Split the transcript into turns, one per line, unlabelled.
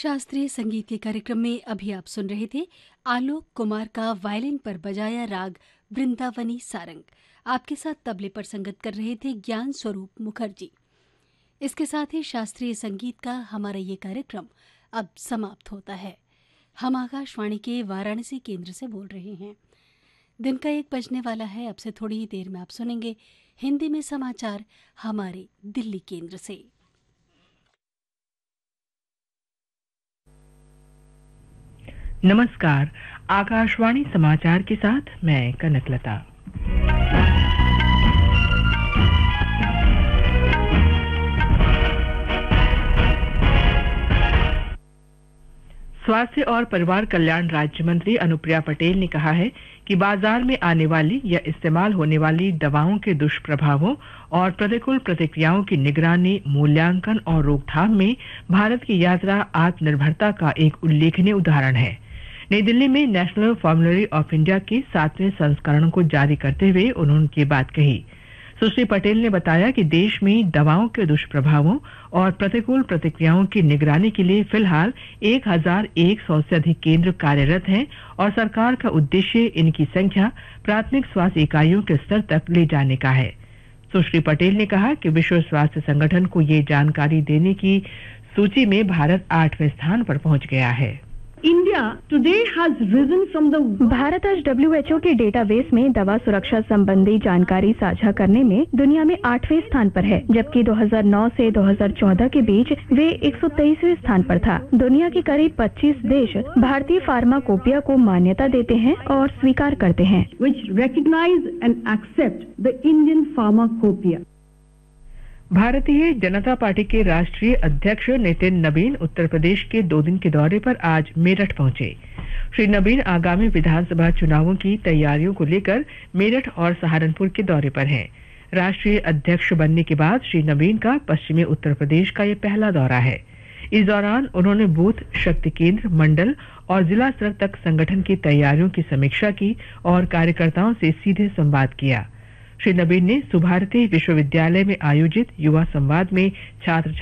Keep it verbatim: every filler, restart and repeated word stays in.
शास्त्रीय संगीत के कार्यक्रम में अभी आप सुन रहे थे आलोक कुमार का वायलिन पर बजाया राग वृंदावनी सारंग। आपके साथ तबले पर संगत कर रहे थे ज्ञान स्वरूप मुखर्जी। इसके साथ ही शास्त्रीय संगीत का हमारा ये कार्यक्रम अब समाप्त होता है। हम आकाशवाणी के वाराणसी केंद्र से बोल रहे हैं। दिन का एक बजने वाला है। अब से थोड़ी ही देर में आप सुनेंगे हिंदी में समाचार हमारे दिल्ली केंद्र से।
नमस्कार, आकाशवाणी समाचार के साथ मैं कनकलता। स्वास्थ्य और परिवार कल्याण राज्य मंत्री अनुप्रिया पटेल ने कहा है कि बाजार में आने वाली या इस्तेमाल होने वाली दवाओं के दुष्प्रभावों और प्रतिकूल प्रतिक्रियाओं की निगरानी, मूल्यांकन और रोकथाम में भारत की यात्रा आत्मनिर्भरता का एक उल्लेखनीय उदाहरण है। नई दिल्ली में नेशनल फॉर्मुलरी ऑफ इंडिया के सातवें संस्करण को जारी करते हुए उन्होंने ये बात कही। सुश्री पटेल ने बताया कि देश में दवाओं के दुष्प्रभावों और प्रतिकूल प्रतिक्रियाओं की निगरानी के लिए फिलहाल एक हज़ार एक सौ से अधिक केंद्र कार्यरत हैं और सरकार का उद्देश्य इनकी संख्या प्राथमिक स्वास्थ्य इकाइयों के स्तर तक ले जाने का है। सुश्री पटेल ने कहा कि विश्व स्वास्थ्य संगठन को ये जानकारी देने की सूची में भारत आठवें स्थान पर पहुंच गया है।
India today has risen from the
Bharat आज डब्ल्यू एच ओ के डेटाबेस में दवा सुरक्षा संबंधी जानकारी साझा करने में दुनिया में आठवें स्थान पर है, जबकि दो हज़ार नौ से दो हज़ार चौदह के बीच वे एक सौ तेईसवें स्थान पर था। दुनिया के करीब पच्चीस देश भारतीय फार्माकोपिया को मान्यता देते हैं और स्वीकार करते हैं,
which recognize and accept the Indian pharmacopoeia.
Bharatiya Janata party के राष्ट्रीय अध्यक्ष नितिन नबीन उत्तर प्रदेश के दो दिन के दौरे पर आज मेरठ पहुंचे। श्री नबीन आगामी विधानसभा चुनावों की तैयारियों को लेकर मेरठ और सहारनपुर के दौरे पर हैं। राष्ट्रीय अध्यक्ष बनने के बाद श्री नबीन का पश्चिमी उत्तर प्रदेश का ये पहला दौरा है। इस दौरान उन्होंने बूथ शक्ति केंद्र, मंडल और जिला स्तर तक संगठन की तैयारियों की समीक्षा की और कार्यकर्ताओं से सीधे संवाद किया। श्री नबीन ने सुभारती विश्वविद्यालय में आयोजित युवा संवाद में छात्र